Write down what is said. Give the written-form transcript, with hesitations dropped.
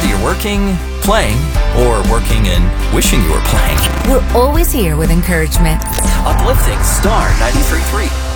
Whether you're working, playing, or working and wishing you were playing. We're always here with encouragement. Uplifting Star 93.3.